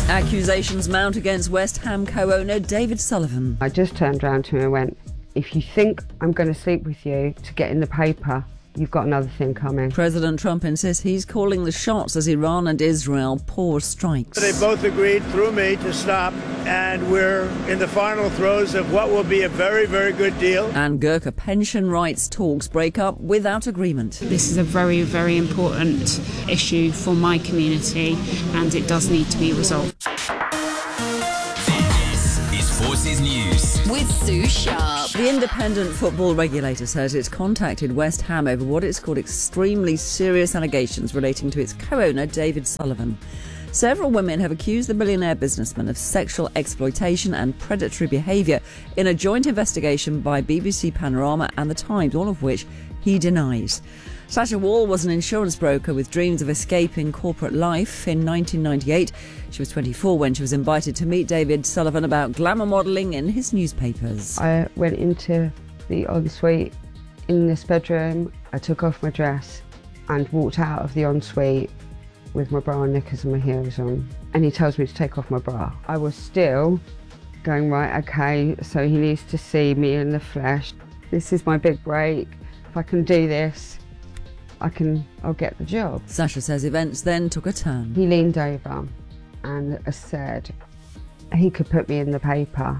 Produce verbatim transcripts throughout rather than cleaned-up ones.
Accusations mount against West Ham co-owner David Sullivan. I just turned around to him and went, if you think I'm going to sleep with you to get in the paper, you've got another thing coming. President Trump insists he's calling the shots as Iran and Israel pause strikes. They both agreed through me to stop, and we're in the final throes of what will be a very, very good deal. And Gurkha pension rights talks break up without agreement. This is a very, very important issue for my community, and it does need to be resolved. Forces News with Sue Sharp. The independent football regulator says it's contacted West Ham over what it's called extremely serious allegations relating to its co-owner David Sullivan. Several women have accused the billionaire businessman of sexual exploitation and predatory behaviour in a joint investigation by B B C Panorama and The Times, all of which he denies. Sasha Wall was an insurance broker with dreams of escaping corporate life. In nineteen ninety-eight, she was twenty-four when she was invited to meet David Sullivan about glamour modelling in his newspapers. I went into the ensuite in this bedroom, I took off my dress and walked out of the ensuite with my bra and knickers and my heels on. And he tells me to take off my bra. I was still going, right, okay, so he needs to see me in the flesh. This is my big break. If I can do this, I can, I'll get the job. Sasha says events then took a turn. He leaned over and said he could put me in the paper,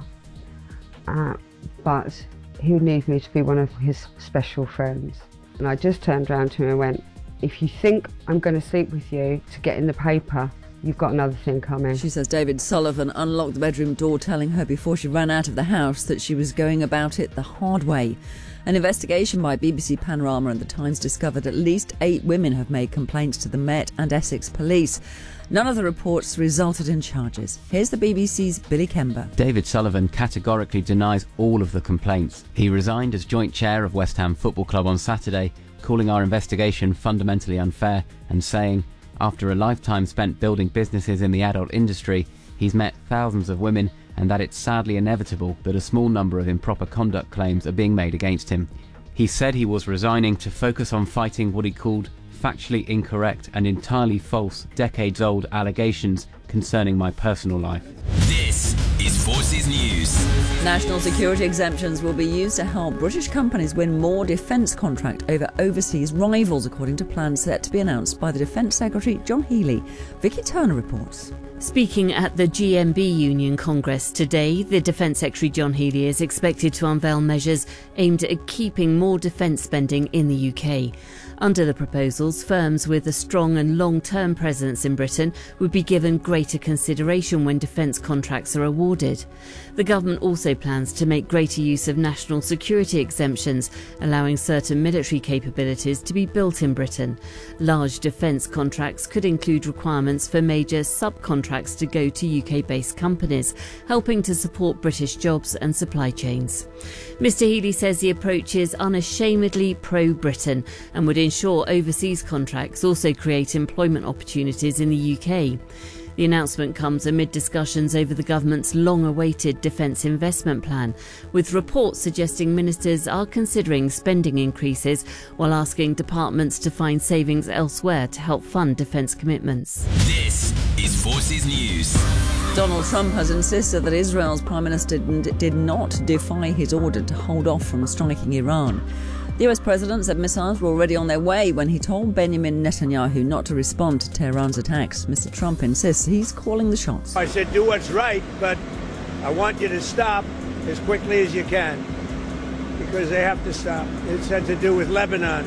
uh, but he would need me to be one of his special friends. And I just turned around to him and went, if you think I'm going to sleep with you to get in the paper, you've got another thing coming. She says David Sullivan unlocked the bedroom door, telling her before she ran out of the house that she was going about it the hard way. An investigation by B B C Panorama and The Times discovered at least eight women have made complaints to the Met and Essex police. None of the reports resulted in charges. Here's the B B C's Billy Kember. David Sullivan categorically denies all of the complaints. He resigned as joint chair of West Ham Football Club on Saturday, calling our investigation fundamentally unfair and saying, after a lifetime spent building businesses in the adult industry, he's met thousands of women and that it's sadly inevitable that a small number of improper conduct claims are being made against him. He said he was resigning to focus on fighting what he called factually incorrect and entirely false, decades-old allegations concerning my personal life. This is Forces News. National security exemptions will be used to help British companies win more defence contract over overseas rivals, according to plans set to be announced by the Defence Secretary John Healey. Vicky Turner reports. Speaking at the G M B Union Congress today, the Defence Secretary John Healey is expected to unveil measures aimed at keeping more defence spending in the U K. Under the proposals, firms with a strong and long-term presence in Britain would be given greater consideration when defence contracts are awarded. The government also plans to make greater use of national security exemptions, allowing certain military capabilities to be built in Britain. Large defence contracts could include requirements for major subcontracts to go to U K-based companies, helping to support British jobs and supply chains. Mr Healey says the approach is unashamedly pro-Britain and would ensure overseas contracts also create employment opportunities in the U K. The announcement comes amid discussions over the government's long-awaited defence investment plan, with reports suggesting ministers are considering spending increases while asking departments to find savings elsewhere to help fund defence commitments. This is Forces News. Donald Trump has insisted that Israel's Prime Minister did not defy his order to hold off from striking Iran. The U S President said missiles were already on their way when he told Benjamin Netanyahu not to respond to Tehran's attacks. Mister Trump insists he's calling the shots. I said, do what's right, but I want you to stop as quickly as you can, because they have to stop. It's had to do with Lebanon,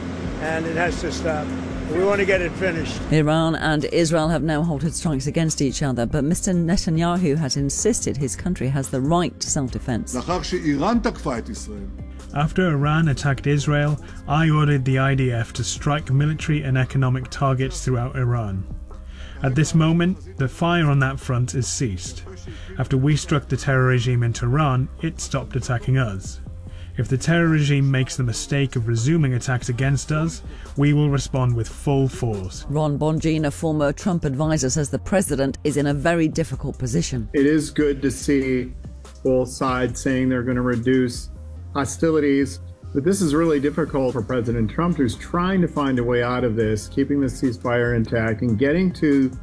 and it has to stop. We want to get it finished. Iran and Israel have now halted strikes against each other, but Mister Netanyahu has insisted his country has the right to self-defense. After Iran attacked Israel, I ordered the I D F to strike military and economic targets throughout Iran. At this moment, the fire on that front has ceased. After we struck the terror regime in Tehran, it stopped attacking us. If the terror regime makes the mistake of resuming attacks against us, we will respond with full force. Ron Bongino, former Trump advisor, says the president is in a very difficult position. It is good to see both sides saying they're going to reduce hostilities, but this is really difficult for President Trump, who's trying to find a way out of this, keeping the ceasefire intact and getting to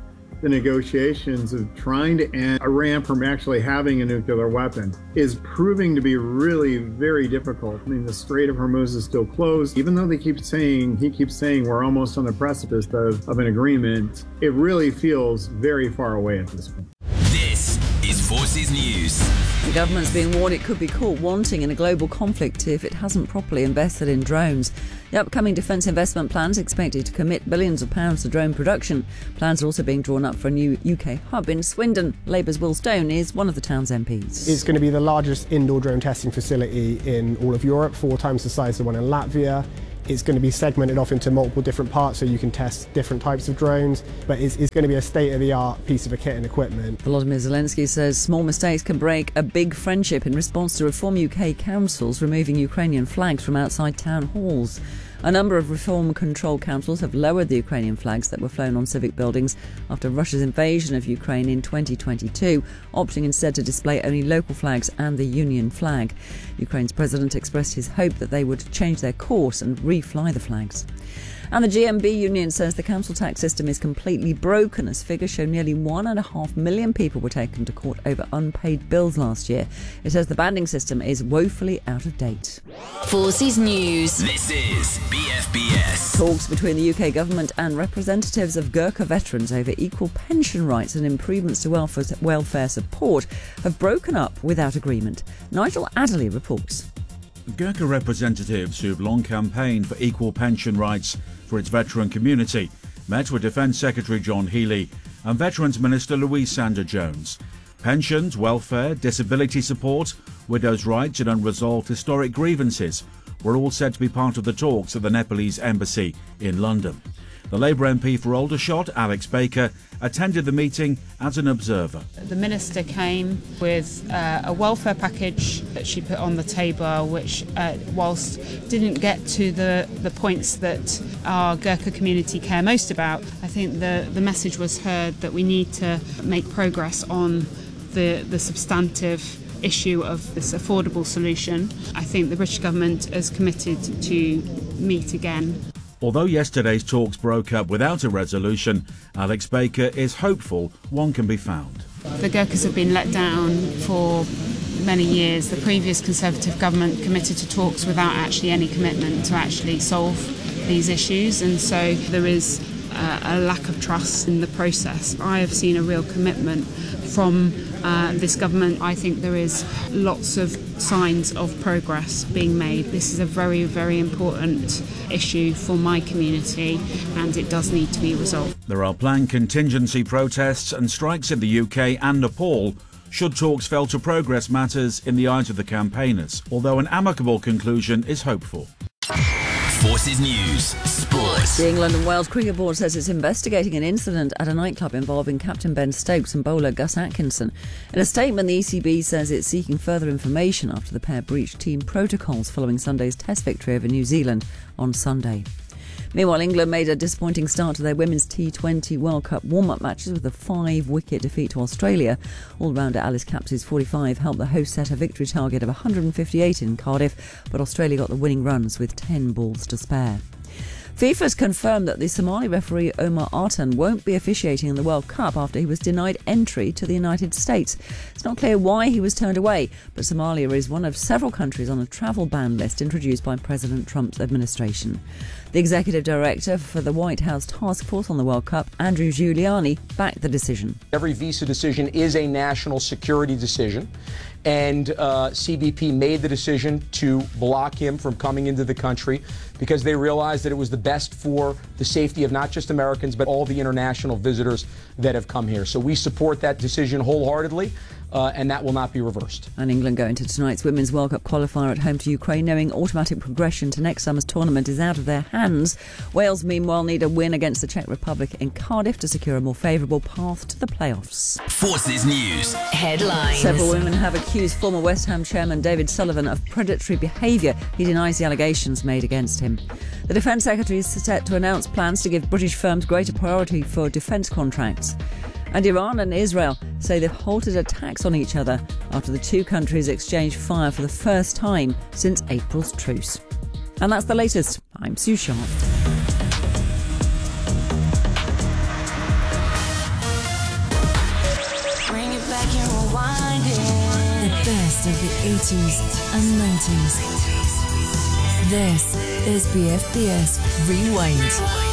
the negotiations of trying to end Iran from actually having a nuclear weapon is proving to be really very difficult. I mean, the Strait of Hormuz is still closed. Even though they keep saying, he keeps saying we're almost on the precipice of, of an agreement, it really feels very far away at this point. This is Forces News. The government's being warned it could be caught wanting in a global conflict if it hasn't properly invested in drones. The upcoming defence investment plan is expected to commit billions of pounds to drone production. Plans are also being drawn up for a new U K hub in Swindon. Labour's Will Stone is one of the town's M Ps. It's going to be the largest indoor drone testing facility in all of Europe, four times the size of the one in Latvia. It's going to be segmented off into multiple different parts so you can test different types of drones, but it's, it's going to be a state-of-the-art piece of kit and equipment. Volodymyr Zelensky says small mistakes can break a big friendship in response to Reform U K councils removing Ukrainian flags from outside town halls. A number of Reform Control councils have lowered the Ukrainian flags that were flown on civic buildings after Russia's invasion of Ukraine in twenty twenty-two, opting instead to display only local flags and the Union flag. Ukraine's president expressed his hope that they would change their course and re-fly the flags. And the G M B union says the council tax system is completely broken, as figures show nearly one and a half million people were taken to court over unpaid bills last year. It says the banding system is woefully out of date. Forces News. This is B F B S. Talks between the U K government and representatives of Gurkha veterans over equal pension rights and improvements to welfare, welfare support have broken up without agreement. Nigel Adderley reports. Gurkha representatives who've long campaigned for equal pension rights for its veteran community met with Defence Secretary John Healey and Veterans Minister Louise Sanders-Jones. Pensions, welfare, disability support, widows' rights and unresolved historic grievances were all said to be part of the talks at the Nepalese embassy in London. The Labour M P for Aldershot, Alex Baker, attended the meeting as an observer. The Minister came with uh, a welfare package that she put on the table, which, uh, whilst didn't get to the, the points that our Gurkha community care most about, I think the, the message was heard that we need to make progress on the, the substantive issue of this affordable solution. I think the British government is committed to meet again. Although yesterday's talks broke up without a resolution, Alex Baker is hopeful one can be found. The Gurkhas have been let down for many years. The previous Conservative government committed to talks without actually any commitment to actually solve these issues, and so there is uh, a lack of trust in the process. I have seen a real commitment from uh, this government. I think there is lots of signs of progress being made. This is a very, very important issue for my community, and it does need to be resolved. There are planned contingency protests and strikes in the U K and Nepal should talks fail to progress matters in the eyes of the campaigners, although an amicable conclusion is hopeful. Forces News Sports. The England and Wales Cricket Board says it's investigating an incident at a nightclub involving captain Ben Stokes and bowler Gus Atkinson. In a statement, the E C B says it's seeking further information after the pair breached team protocols following Sunday's Test victory over New Zealand on Sunday. Meanwhile, England made a disappointing start to their Women's T twenty World Cup warm-up matches with a five-wicket defeat to Australia. All-rounder Alice Caps's forty-five helped the hosts set a victory target of one hundred fifty-eight in Cardiff, but Australia got the winning runs with ten balls to spare. FIFA's confirmed that the Somali referee Omar Artan won't be officiating in the World Cup after he was denied entry to the United States. It's not clear why he was turned away, but Somalia is one of several countries on a travel ban list introduced by President Trump's administration. The executive director for the White House Task Force on the World Cup, Andrew Giuliani, backed the decision. Every visa decision is a national security decision, and uh, C B P made the decision to block him from coming into the country because they realized that it was the best for the safety of not just Americans, but all the international visitors that have come here. So we support that decision wholeheartedly. Uh, and that will not be reversed. And England go into tonight's Women's World Cup qualifier at home to Ukraine, knowing automatic progression to next summer's tournament is out of their hands. Wales, meanwhile, need a win against the Czech Republic in Cardiff to secure a more favourable path to the playoffs. Forces News Headlines. Several women have accused former West Ham chairman David Sullivan of predatory behaviour. He denies the allegations made against him. The Defence Secretary is set to announce plans to give British firms greater priority for defence contracts. And Iran and Israel say they've halted attacks on each other after the two countries exchanged fire for the first time since April's truce. And that's the latest. I'm Sue Sharp. The best of the eighties and nineties. This is B F B S Rewind.